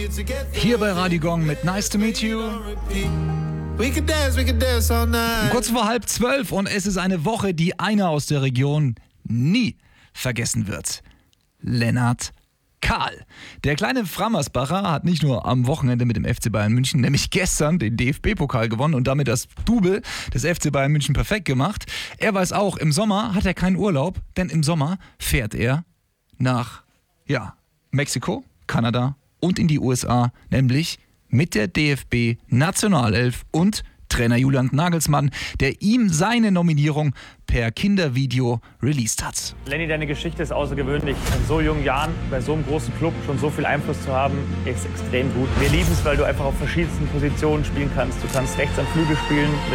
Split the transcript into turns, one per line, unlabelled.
Hier bei Radio Gong mit Nice to Meet You. Kurz vor 11:30 und es ist eine Woche, die einer aus der Region nie vergessen wird. Lennart Kahl. Der kleine Frammersbacher hat nicht nur am Wochenende mit dem FC Bayern München, nämlich gestern, den DFB-Pokal gewonnen und damit das Double des FC Bayern München perfekt gemacht. Er weiß auch, im Sommer hat er keinen Urlaub, denn im Sommer fährt er nach Mexiko, Kanada und in die USA, nämlich mit der DFB-Nationalelf und Trainer Julian Nagelsmann, der ihm seine Nominierung per Kindervideo released hat.
Lenny, deine Geschichte ist außergewöhnlich. In so jungen Jahren bei so einem großen Club schon so viel Einfluss zu haben, ist extrem gut. Wir lieben es, weil du einfach auf verschiedensten Positionen spielen kannst. Du kannst rechts am Flügel spielen